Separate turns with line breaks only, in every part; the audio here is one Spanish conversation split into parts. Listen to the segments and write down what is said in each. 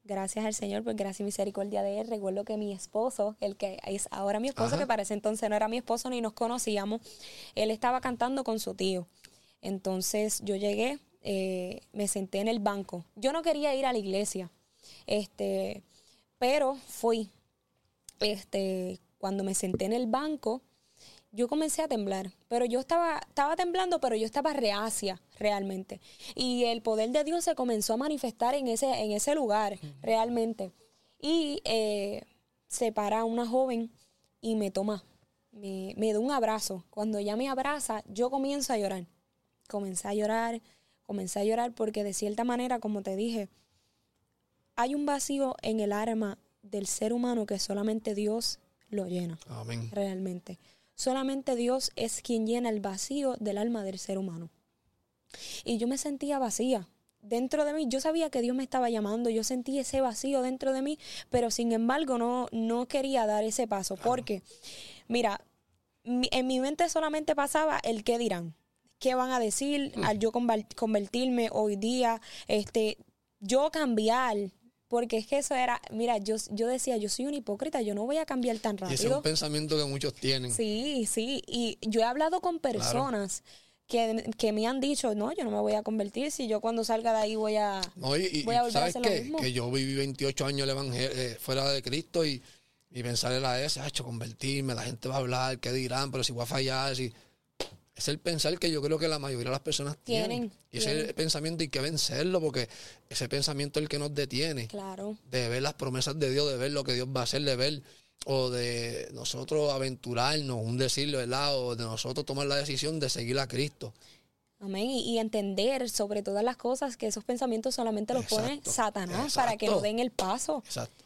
gracias al Señor, por gracia y misericordia de Él. Recuerdo que mi esposo, el que es ahora mi esposo, que para ese entonces no era mi esposo ni nos conocíamos, él estaba cantando con su tío. Entonces yo llegué, me senté en el banco. Yo no quería ir a la iglesia, pero fui. Cuando me senté en el banco, yo comencé a temblar, pero yo estaba temblando, pero yo estaba reacia realmente. Y el poder de Dios se comenzó a manifestar en ese lugar realmente. Y se para una joven y me toma, me da un abrazo. Cuando ella me abraza, yo comienzo a llorar. Comencé a llorar porque de cierta manera, como te dije, hay un vacío en el alma del ser humano que solamente Dios lo llena.
Amén.
Realmente. Solamente Dios es quien llena el vacío del alma del ser humano. Y yo me sentía vacía. Dentro de mí, yo sabía que Dios me estaba llamando, yo sentí ese vacío dentro de mí, pero sin embargo no quería dar ese paso. Claro. Porque, mira, en mi mente solamente pasaba el qué dirán. ¿Qué van a decir al yo convertirme hoy día? Yo cambiar. Porque es que eso era, mira, yo decía, yo soy una hipócrita, yo no voy a cambiar tan rápido.
Y ese es un pensamiento que muchos tienen.
Sí, y yo he hablado con personas que me han dicho, no, yo no me voy a convertir, si yo cuando salga de ahí voy a volver a hacer lo mismo.
Que yo viví 28 años el evangelio, fuera de Cristo y pensar en la ese, convertirme, la gente va a hablar, qué dirán, pero si voy a fallar, si... Es el pensar que yo creo que la mayoría de las personas tienen. Y ese pensamiento hay que vencerlo porque ese pensamiento es el que nos detiene.
Claro.
De ver las promesas de Dios, de ver lo que Dios va a hacer, de ver o de nosotros aventurarnos, un decirlo, ¿verdad? O de nosotros tomar la decisión de seguir a Cristo.
Amén. Y entender sobre todas las cosas que esos pensamientos solamente los pone Satanás para que no den el paso.
Exacto.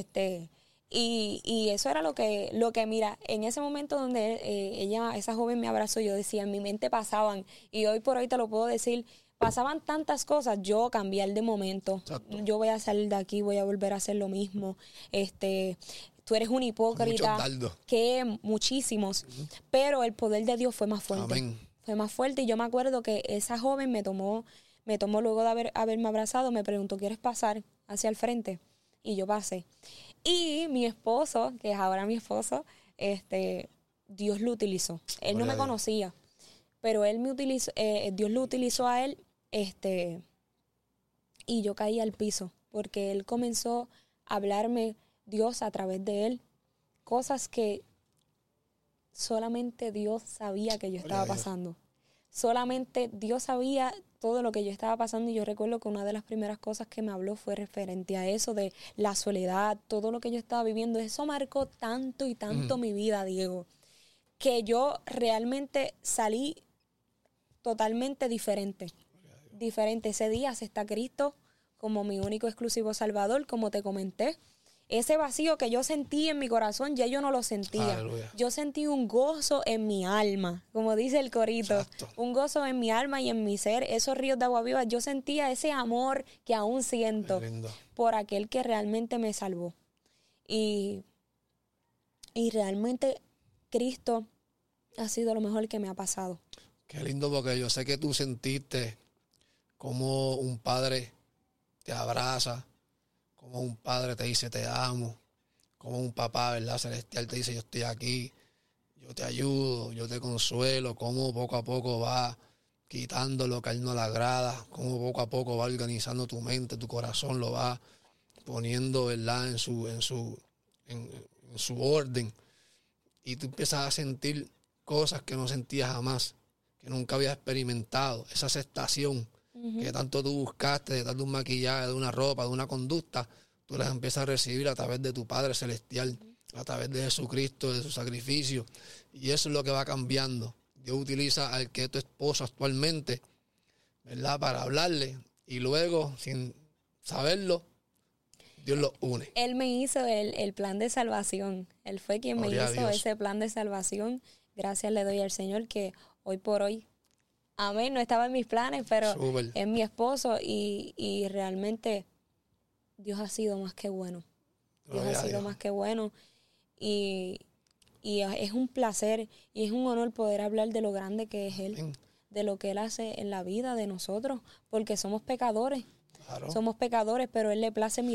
Y eso era lo que mira, en ese momento donde esa joven me abrazó, yo decía, en mi mente pasaban, y hoy por hoy te lo puedo decir, pasaban tantas cosas, yo cambiar de momento. Exacto. Yo voy a salir de aquí, voy a volver a hacer lo mismo, tú eres un hipócrita, que muchísimos, pero el poder de Dios fue más fuerte.
Amén.
Fue más fuerte, y yo me acuerdo que esa joven me tomó luego de haberme abrazado, me preguntó, ¿quieres pasar hacia el frente? Y yo pasé. Y mi esposo, que es ahora mi esposo, Dios lo utilizó. Él no me conocía, pero él me utilizó, Dios lo utilizó a él, y yo caí al piso, porque él comenzó a hablarme, Dios a través de él, cosas que solamente Dios sabía que yo estaba pasando. Solamente Dios sabía todo lo que yo estaba pasando, y yo recuerdo que una de las primeras cosas que me habló fue referente a eso de la soledad, todo lo que yo estaba viviendo. Eso marcó tanto y tanto mi vida, Diego, que yo realmente salí totalmente diferente. Diferente. Ese día acepté Cristo como mi único exclusivo Salvador, como te comenté. Ese vacío que yo sentí en mi corazón, ya yo no lo sentía.
Aleluya.
Yo sentí un gozo en mi alma, como dice el corito. Exacto. Un gozo en mi alma y en mi ser. Esos ríos de agua viva, yo sentía ese amor que aún siento por aquel que realmente me salvó. Y realmente Cristo ha sido lo mejor que me ha pasado.
Qué lindo, porque yo sé que tú sentiste como un padre te abraza, como un padre te dice te amo, como un papá, ¿verdad?, celestial te dice yo estoy aquí, yo te ayudo, yo te consuelo, como poco a poco va quitando lo que a él no le agrada, como poco a poco va organizando tu mente, tu corazón, lo va poniendo, ¿verdad?, en su orden, y tú empiezas a sentir cosas que no sentías jamás, que nunca habías experimentado, esa aceptación que tanto tú buscaste detrás de un maquillaje, de una ropa, de una conducta, tú las empiezas a recibir a través de tu Padre Celestial, a través de Jesucristo, de su sacrificio. Y eso es lo que va cambiando. Dios utiliza al que es tu esposo actualmente, ¿verdad?, para hablarle. Y luego, sin saberlo, Dios los une.
Él me hizo el plan de salvación. Él fue quien me hizo ese plan de salvación. Gracias le doy al Señor que hoy por hoy, amén, no estaba en mis planes, pero es mi esposo, y realmente Dios ha sido más que bueno. Dios ha sido más que bueno, y es un placer y es un honor poder hablar de lo grande que es Él, de lo que Él hace en la vida de nosotros, porque somos pecadores. Claro. Somos pecadores, pero Él le place